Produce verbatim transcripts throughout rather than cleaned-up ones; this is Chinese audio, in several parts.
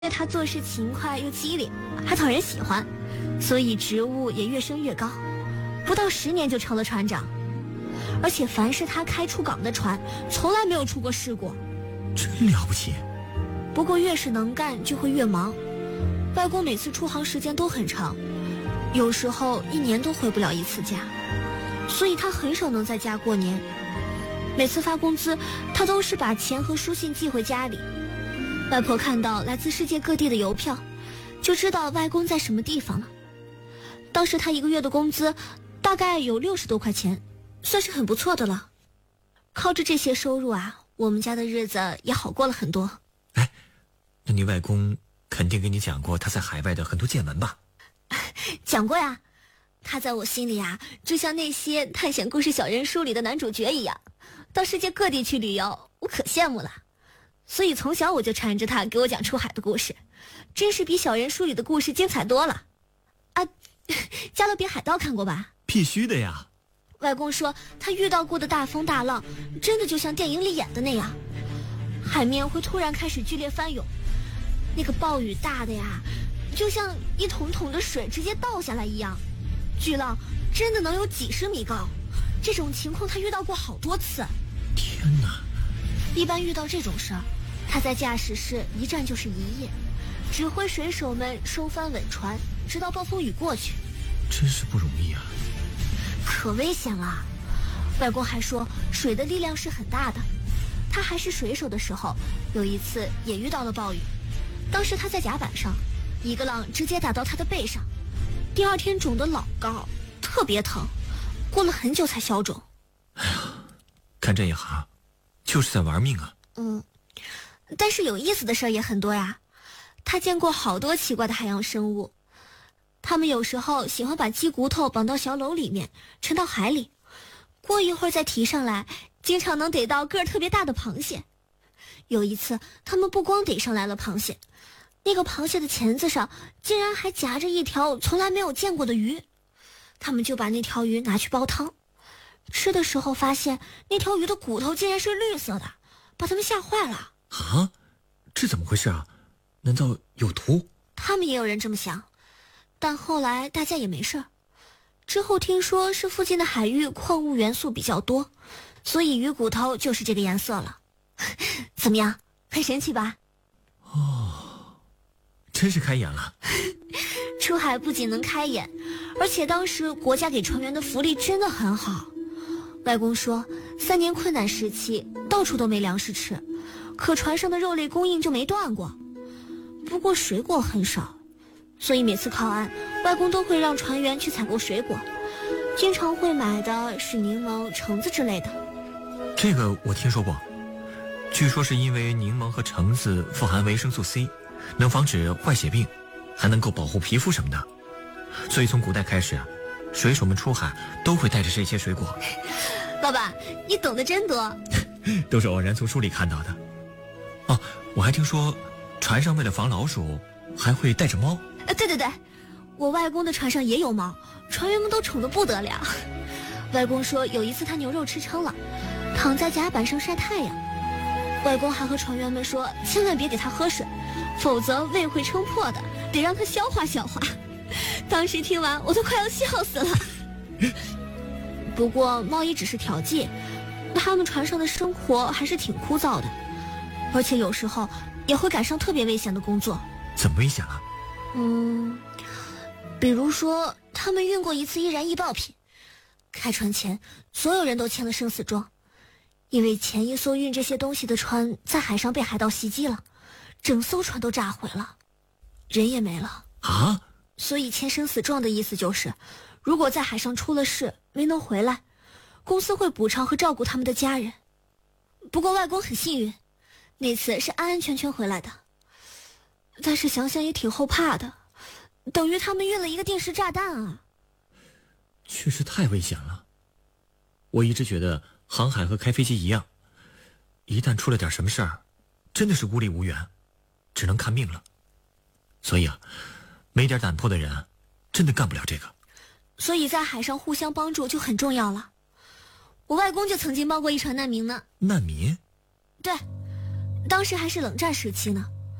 因为他做事勤快又机灵，还讨人喜欢，所以职务也越升越高，不到十年就成了船长。而且凡是他开出港的船，从来没有出过事故， 真了不起。 不过越是能干就会越忙，外公每次出航时间都很长，有时候一年都回不了一次家，所以他很少能在家过年。每次发工资，他都是把钱和书信寄回家里。外婆看到来自世界各地的邮票，就知道外公在什么地方了。当时他一个月的工资大概有六十多块钱，算是很不错的了。靠着这些收入啊，我们家的日子也好过了很多。 哎，那你外公肯定给你讲过他在海外的很多见闻吧？ 讲过呀，他在我心里啊，就像那些探险故事小人书里的男主角一样，到世界各地去旅游，我可羡慕了。所以从小我就缠着他给我讲出海的故事，真是比小人书里的故事精彩多了。啊，加勒比海盗看过吧？ 必须的呀。 外公说他遇到过的大风大浪，真的就像电影里演的那样，海面会突然开始剧烈翻涌，那个暴雨大的呀，就像一桶桶的水直接倒下来一样，巨浪真的能有几十米高。这种情况他遇到过好多次。 天哪！ 一般遇到这种事儿，他在驾驶室一站就是一夜，指挥水手们收帆稳船，直到暴风雨过去。 真是不容易啊。 可危险了。外公还说水的力量是很大的，他还是水手的时候，有一次也遇到了暴雨。当时他在甲板上，一个浪直接打到他的背上，第二天肿得老高，特别疼，过了很久才消肿。 哎呀，干这一行就是在玩命啊。 嗯，但是有意思的事儿也很多呀。他见过好多奇怪的海洋生物，他们有时候喜欢把鸡骨头绑到小篓里面，沉到海里，过一会儿再提上来，经常能逮到个儿特别大的螃蟹。有一次他们不光逮上来了螃蟹，那个螃蟹的钳子上竟然还夹着一条从来没有见过的鱼，他们就把那条鱼拿去煲汤，吃的时候发现那条鱼的骨头竟然是绿色的，把他们吓坏了。 啊，这怎么回事啊？难道有毒？ 他们也有人这么想，但后来大家也没事儿。之后听说是附近的海域矿物元素比较多，所以鱼骨头就是这个颜色了。怎么样，很神奇吧？ 哦，真是开眼了。 出海不仅能开眼，而且当时国家给船员的福利真的很好。外公说三年困难时期到处都没粮食吃，可船上的肉类供应就没断过。不过水果很少，所以每次靠岸，外公都会让船员去采购水果，经常会买的是柠檬、橙子之类的。 这个我听说过，据说是因为柠檬和橙子富含维生素 C， 能防止坏血病，还能够保护皮肤什么的，所以从古代开始啊，水手们出海都会带着这些水果。 爸爸，你懂得真多。 都是偶然从书里看到的。哦，我还听说船上为了防老鼠还会带着猫。 呃，对对对，我外公的船上也有猫，船员们都宠得不得了。外公说有一次他牛肉吃撑了，躺在甲板上晒太阳，外公还和船员们说千万别给他喝水，否则胃会撑破的，得让他消化消化。当时听完我都快要笑死了。不过猫也只是调剂，他们船上的生活还是挺枯燥的，而且有时候也会赶上特别危险的工作。 怎么危险了？ 嗯，比如说他们运过一次易燃易爆品，开船前所有人都签了生死状，因为前一艘运这些东西的船在海上被海盗袭击了，整艘船都炸毁了，人也没了啊。 所以签生死状的意思就是，如果在海上出了事没能回来，公司会补偿和照顾他们的家人。不过外公很幸运，那次是安安全全回来的，但是想想也挺后怕的，等于他们运了一个定时炸弹啊。 确实太危险了。我一直觉得航海和开飞机一样，一旦出了点什么事儿，真的是孤立无援，只能看命了。所以啊，没点胆魄的人真的干不了这个。 所以在海上互相帮助就很重要了。我外公就曾经帮过一船难民呢。 难民？ 对，当时还是冷战时期呢。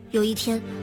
有一天